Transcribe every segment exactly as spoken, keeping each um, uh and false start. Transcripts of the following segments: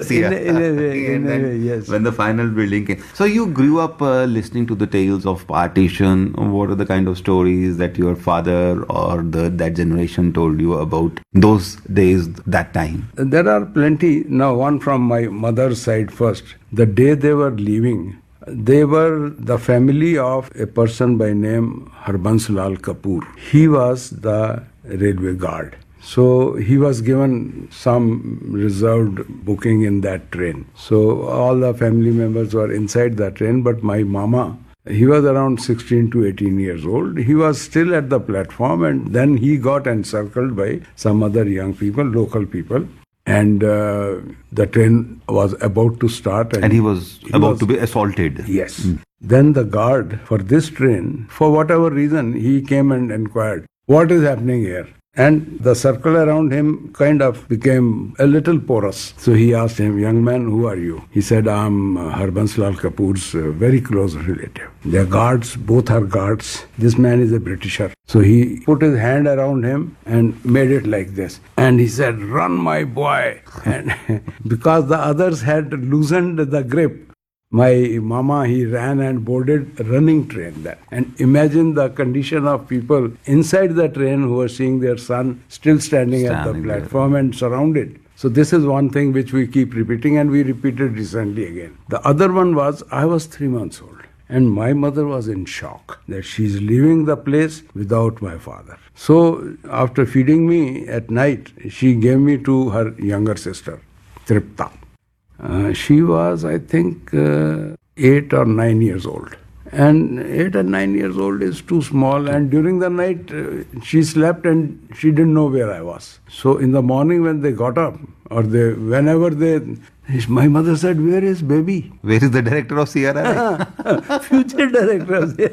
yeah. In a, in a way, in a way, yes. When the final building came. So you grew up uh, listening to the tales of partition. What are the kind of stories that your father or the that generation told you about those days, that time? There are plenty. Now, one from my mother's side first. The day they were leaving, they were the family of a person by name Harbans Lal Kapoor. He was the railway guard. So he was given some reserved booking in that train. So all the family members were inside the train, but my mama, he was around sixteen to eighteen years old. He was still at the platform, and then he got encircled by some other young people, local people. And uh, the train was about to start. And, and he was he about was, to be assaulted. Yes. Mm. Then the guard for this train, for whatever reason, he came and inquired, what is happening here? And the circle around him kind of became a little porous. So he asked him, young man, who are you? He said, I'm uh, Harbans Lal Kapoor's uh, very close relative. They're guards, both are guards. This man is a Britisher. So he put his hand around him and made it like this. And he said, run, my boy. And because the others had loosened the grip, my mama, he ran and boarded a running train there. And imagine the condition of people inside the train who were seeing their son still standing, standing at the platform there. And surrounded. So this is one thing which we keep repeating, and we repeated recently again. The other one was, I was three months old. And my mother was in shock that she's leaving the place without my father. So after feeding me at night, she gave me to her younger sister, Tripta. Uh, she was, I think, uh, eight or nine years old. And eight or nine years old is too small. And during the night, uh, she slept and she didn't know where I was. So in the morning when they got up, or they, whenever they, my mother said, where is baby? Where is the director of C R I? Future director of C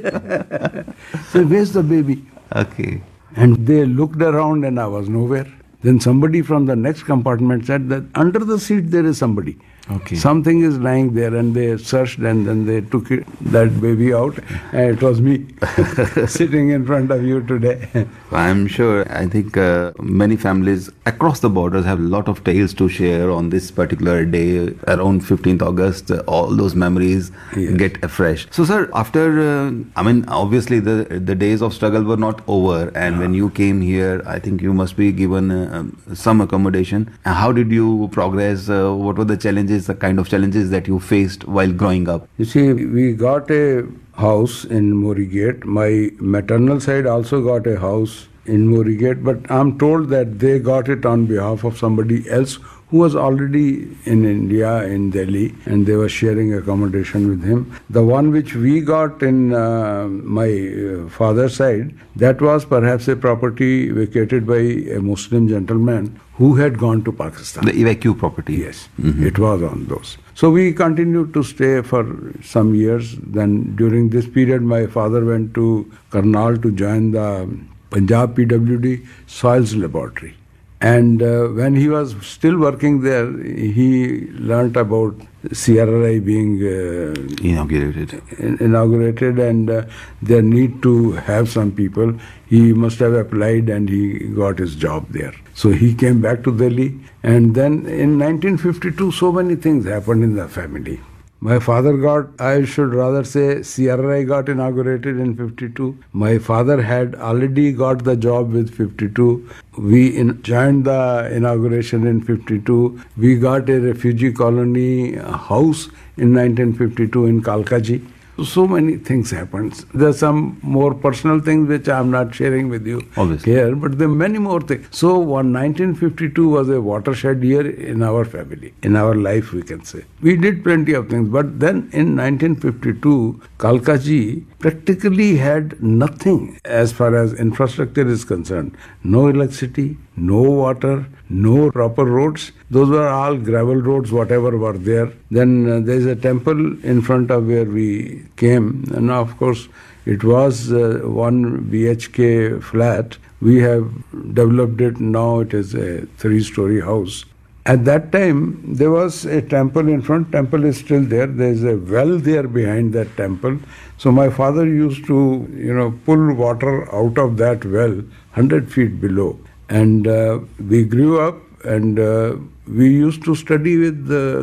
R I. So where's the baby? Okay. And they looked around and I was nowhere. Then somebody from the next compartment said that under the seat there is somebody. Okay. Something is lying there, and they searched and then they took it, that baby out, and it was me sitting in front of you today. I'm sure, I think uh, many families across the borders have a lot of tales to share on this particular day, around fifteenth August, uh, all those memories yes. get afresh. So sir, after, uh, I mean, obviously the the days of struggle were not over, and yeah. when you came here, I think you must be given uh, some accommodation. How did you progress? Uh, what were the challenges? The kind of challenges that you faced while growing up? You see, we got a house in Morigate. My maternal side also got a house in Morigate, but I'm told that they got it on behalf of somebody else who was already in India, in Delhi, and they were sharing accommodation with him. The one which we got in uh, my uh, father's side, that was perhaps a property vacated by a Muslim gentleman who had gone to Pakistan. The evacuee property? Yes, mm-hmm. It was on those. So we continued to stay for some years. Then during this period, my father went to Karnal to join the Punjab P W D Soils Laboratory. And uh, when he was still working there, he learnt about C R R I being uh, inaugurated, in, inaugurated, and uh, their need to have some people. He must have applied, and he got his job there. So he came back to Delhi, and then in nineteen fifty-two, so many things happened in the family. My father got, I should rather say, C R R I got inaugurated in fifty-two. My father had already got the job with fifty-two. We in, joined the inauguration in fifty-two. We got a refugee colony house in nineteen fifty-two in Kalkaji. So many things happened. There are some more personal things which I am not sharing with you Obviously. here, but there are many more things. So one, nineteen fifty-two was a watershed year in our family, in our life we can say. We did plenty of things, but then in nineteen fifty-two, Kalkaji practically had nothing as far as infrastructure is concerned. No electricity, no water, no proper roads. Those were all gravel roads, whatever were there. Then uh, there is a temple in front of where we came. And of course, it was uh, one B H K flat. We have developed it. Now it is a three-story house. At that time, there was a temple in front. Temple is still there. There is a well there behind that temple. So my father used to, you know, pull water out of that well one hundred feet below. And uh, we grew up, and uh, we used to study with the